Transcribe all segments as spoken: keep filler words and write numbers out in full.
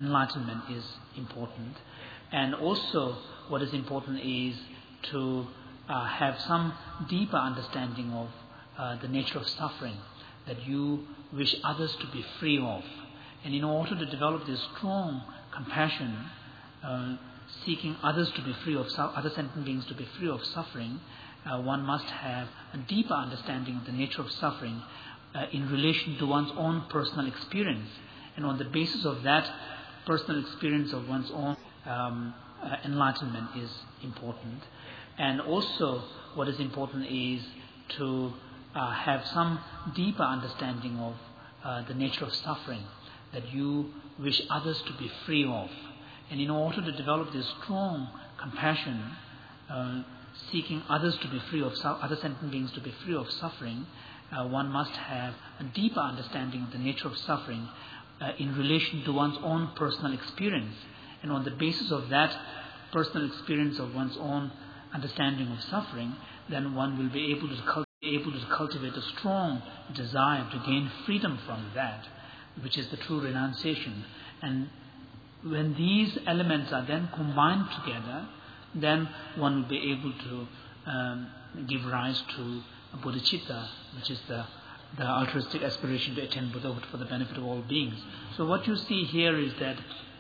enlightenment is important, and also what is important is to uh, have some deeper understanding of uh, the nature of suffering that you wish others to be free of. And in order to develop this strong compassion, uh, seeking others to be free of su- other sentient beings to be free of suffering, uh, one must have a deeper understanding of the nature of suffering uh, in relation to one's own personal experience. And on the basis of that personal experience of one's own um, uh, enlightenment is important. And also what is important is to uh, have some deeper understanding of uh, the nature of suffering that you wish others to be free of. And in order to develop this strong compassion, uh, seeking others to be free of su- other sentient beings to be free of suffering, uh, one must have a deeper understanding of the nature of suffering uh, in relation to one's own personal experience. And on the basis of that personal experience of one's own understanding of suffering, then one will be able to cult- able to cultivate a strong desire to gain freedom from that, which is the true renunciation. And when these elements are then combined together, then one will be able to um, give rise to bodhicitta, which is the, the altruistic aspiration to attain Buddhahood for the benefit of all beings. So what you see here is that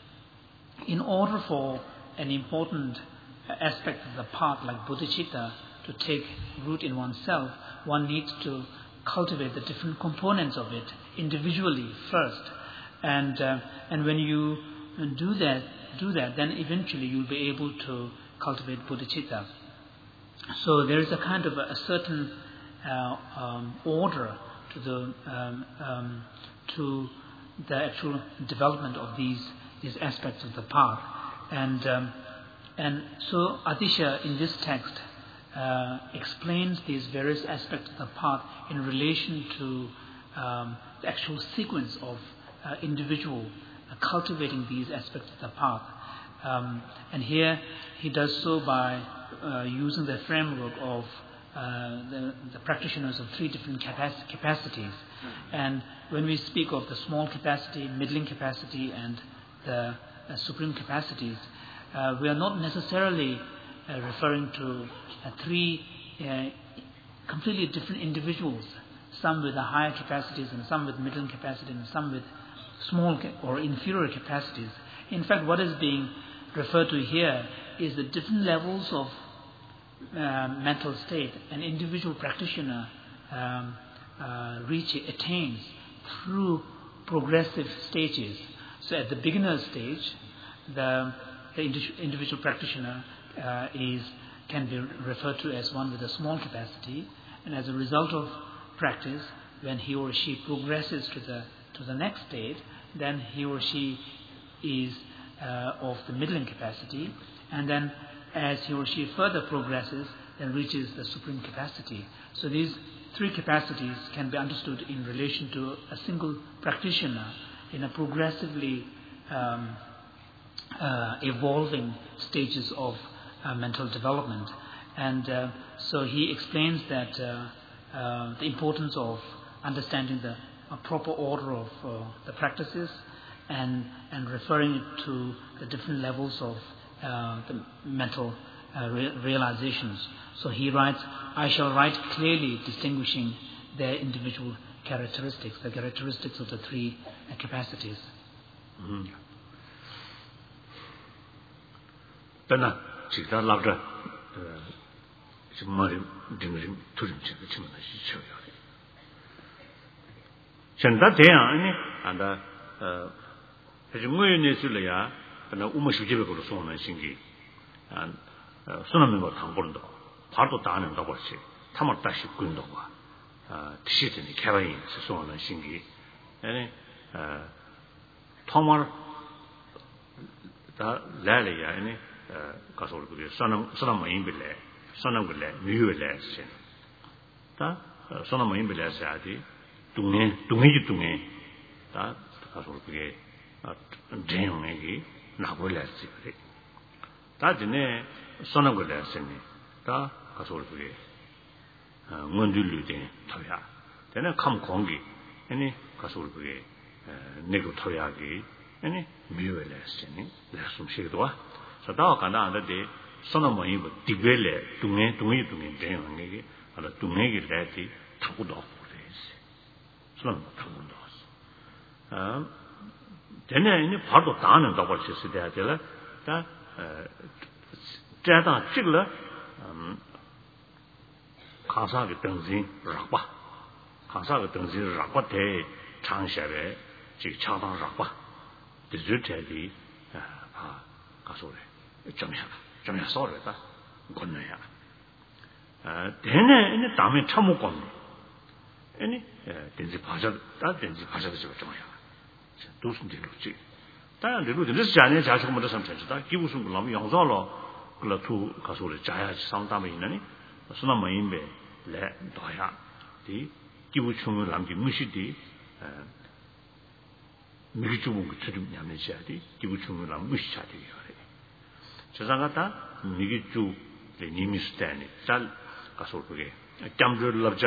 in order for an important aspect of the path like bodhicitta to take root in oneself, one needs to cultivate the different components of it individually first. And uh, and when you do that, do that, then eventually you'll be able to cultivate bodhicitta. So there is a kind of a, a certain uh, um, order to the um, um, to the actual development of these these aspects of the path. And um, and so Atisha in this text uh, explains these various aspects of the path in relation to um, the actual sequence of uh, individual uh, cultivating these aspects of the path. Um, and here he does so by uh, using the framework of uh, the, the practitioners of three different capac- capacities. And when we speak of the small capacity, middling capacity, and the uh, supreme capacities, uh, we are not necessarily uh, referring to uh, three uh, completely different individuals, some with the higher capacities and some with middling capacity and some with small ca- or inferior capacities. In fact, what is being referred to here is the different levels of uh, mental state an individual practitioner um, uh, reach, attains through progressive stages. So at the beginner stage, the, the indi- individual practitioner uh, is can be referred to as one with a small capacity, and as a result of practice, when he or she progresses to the to the next state, then he or she is uh, of the middling capacity, and then as he or she further progresses, then reaches the supreme capacity. So these three capacities can be understood in relation to a single practitioner in a progressively um, uh, evolving stages of uh, mental development. And uh, so he explains that uh, uh, the importance of understanding the uh, proper order of uh, the practices and and referring it to the different levels of uh, the mental uh, re- realizations. So he writes, I shall write clearly distinguishing their individual characteristics, the characteristics of the three uh, capacities. Mm-hmm. Then, Chita Lavra, Marim, Dinrim, Turim, Chimana, Chandatea, and uh, Hajimoy Nesulia, and Umashijiba Sona Singi, and Sonamimo Tambondo, Parto Dan and Dawashi, Tamatashi Gundova, Tishitini, Kavain, Sona Singi, and Tomar Lalia, any Castle, Sonama Imbile, Sonamule, Mules, Sonama Imbile Sadi, Dungi, Dungi Dungi, that Castle Brigade, Dreaming, Nagola Secret. That the name Sonagula Semi, that Castle Brigade, Mundulu, Toya. Then I come Kongi, any Castle Brigade, Nego Toyagi, 아니 미워래스니 레슨 시도와 사다와 간다는데 선어머니 뭐 디벨레 둥에 둥이 둥이 대응하게 알아 둥에게 대티 타고도 그래서 선어 타고도 아 되네 이제 바로 다는 더 벌써 시대야 되라 다 자다 찍了 음 가사의 등진 락바 가사의 등진 락바 대 장샤베 지 차당 락바 디지털이 아 가소래 점이야 점이야 소래다 건너야 아 되네 이제 다음에 참못 건네 아니 된지 바자 다 된지 바자도 좀 점이야 도슨 되로지当然这路这是家人家属们的上才知道基本上我们养上了个了出告诉我家下上大门呢是那么一枚来大下的基本上咱们没是的呃没做过这种样的下的基本上咱们没下的呀这上个他没做的你们是的呢咱告诉我个讲着了